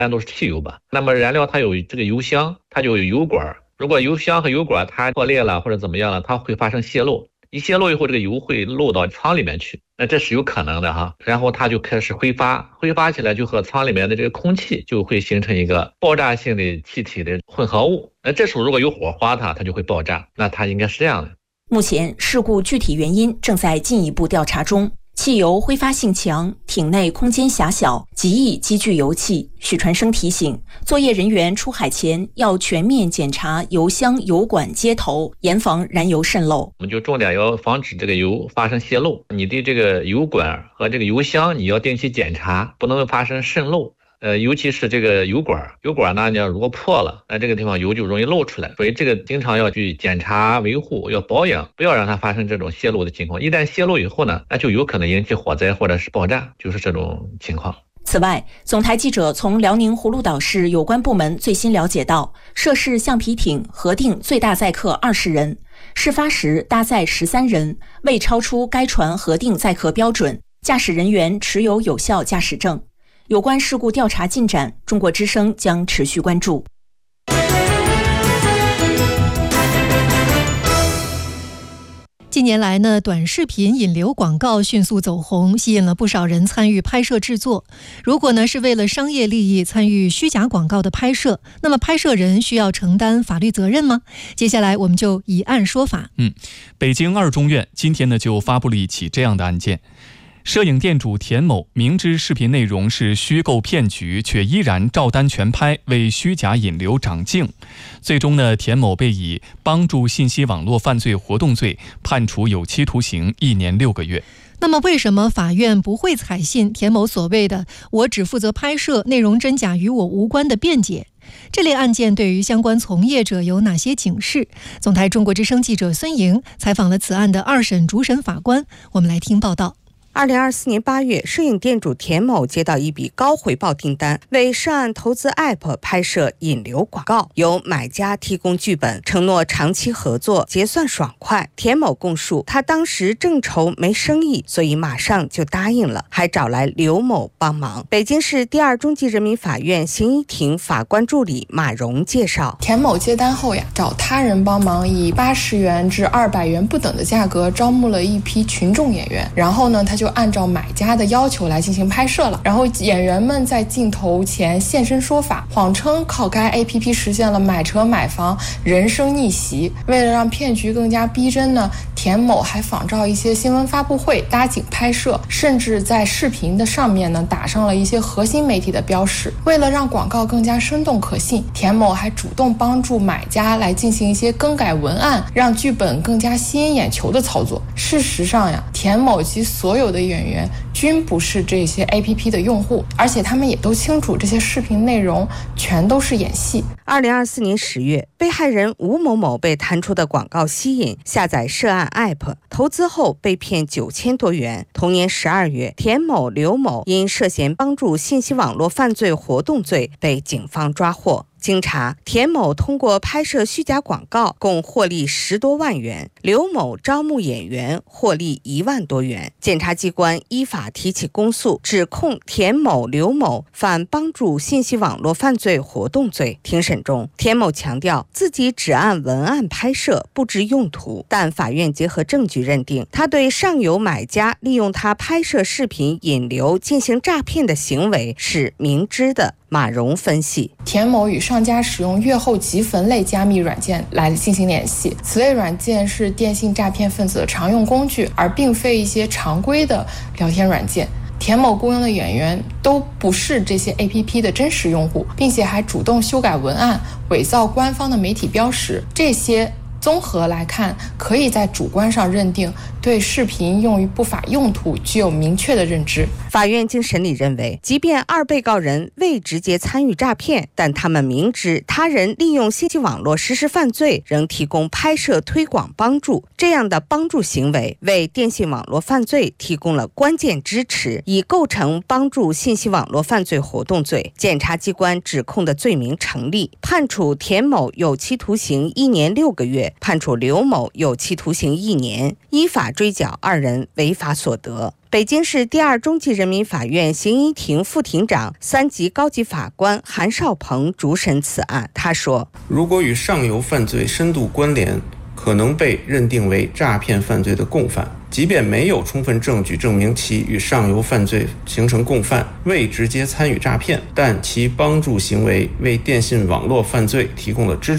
般都是汽油吧。那么燃料它有这个油箱，它就有油管，如果油箱和油管它破裂了或者怎么样了，它会发生泄漏。一泄漏以后，这个油会漏到舱里面去，那这是有可能的哈。然后它就开始挥发起来，就和舱里面的这个空气就会形成一个爆炸性的气体的混合物。那这时候如果有火花它就会爆炸，那它应该是这样的。 目前事故具体原因正在进一步调查中。汽油挥发性强，艇内空间狭小，极易积聚油气。许传生提醒，作业人员出海前要全面检查油箱、油管接头，严防燃油渗漏。 我们就重点要防止这个油发生泄漏，你的这个油管和这个油箱你要定期检查，不能发生渗漏。尤其是这个油管呢，你要如果破了，那这个地方油就容易漏出来，所以这个经常要去检查维护，要保养，不要让它发生这种泄漏的情况。一旦泄漏以后呢，那就有可能引起火灾或者是爆炸，就是这种情况。 此外，总台记者从辽宁葫芦岛市有关部门最新了解到，涉事橡皮艇核定最大载客20人，事发时搭载13人，未超出该船核定载客标准，驾驶人员持有有效驾驶证。有关事故调查进展，中国之声将持续关注。 近年来呢，短视频引流广告迅速走红，吸引了不少人参与拍摄制作。如果呢是为了商业利益参与虚假广告的拍摄，那么拍摄人需要承担法律责任吗？接下来我们就以案说法。 北京二中院今天呢就发布了一起这样的案件。摄影店主田某明知视频内容是虚构骗局，却依然照单全拍，为虚假引流长镜。最终呢，田某被以帮助信息网络犯罪活动罪判处有期徒刑1年6个月。 那么为什么法院不会采信田某所谓的“我只负责拍摄，内容真假与我无关”的辩解？这类案件对于相关从业者有哪些警示？总台中国之声记者孙莹采访了此案的2审主审法官，我们来听报道。 2024年8月，摄影店主田某接到一笔高回报订单，为涉案投资 App 拍摄引流广告，由买家提供剧本，承诺长期合作，结算爽快。田某供述，他当时正愁没生意，所以马上就答应了，还找来刘某帮忙。北京市第2中级人民法院刑一庭法官助理马荣介绍， 田某接单后找他人帮忙，以80元至200元不等的价格招募了一批群众演员，然后呢，他就按照买家的要求来进行拍摄了。然后演员们在镜头前现身说法，谎称靠该 APP 实现了买车买房、人生逆袭。为了让骗局更加逼真呢，田某还仿照一些新闻发布会搭景拍摄，甚至在视频的上面呢打上了一些核心媒体的标识。为了让广告更加生动可信，田某还主动帮助买家来进行一些更改文案，让剧本更加吸引眼球的操作。事实上田某及所有的演员均不是这些 APP 的用户，而且他们也都清楚这些视频内容全都是演戏。 2024年10月，被害人吴某某被弹出的广告吸引，下载涉案 App， 投资后被骗9000多元。同年12月，田某、刘某因涉嫌帮助信息网络犯罪活动罪被警方抓获。经查，田某通过拍摄虚假广告共获利10多万元，刘某招募演员获利1万多元。检察机关依法提起公诉，指控田某、刘某犯帮助信息网络犯罪活动罪。庭审中，田某强调自己只按文案拍摄，不知用途，但法院结合证据认定，他对上游买家利用他拍摄视频引流进行诈骗的行为是明知的。马荣分析， 田某与商家使用阅后即焚类加密软件来进行联系，此类软件是电信诈骗分子的常用工具，而并非一些常规的聊天软件。田某雇佣的演员都不是这些 APP 的真实用户，并且还主动修改文案，伪造官方的媒体标识，这些综合来看，可以在主观上认定对视频用于不法用途具有明确的认知。 法院经审理认为，即便2被告人未直接参与诈骗，但他们明知他人利用信息网络实施犯罪，仍提供拍摄推广帮助，这样的帮助行为为电信网络犯罪提供了关键支持，已构成帮助信息网络犯罪活动罪。检察机关指控的罪名成立，判处田某有期徒刑1年6个月， 月，判处刘某有期徒刑1年，依法追缴2人违法所得。北京市第2中级人民法院刑一庭副庭长、3级高级法官韩少鹏主审此案。他说， 如果与上游犯罪深度关联，可能被认定为诈骗犯罪的共犯，即便没有充分证据证明其与上游犯罪形成共犯，未直接参与诈骗，但其帮助行为为电信网络犯罪提供了支持。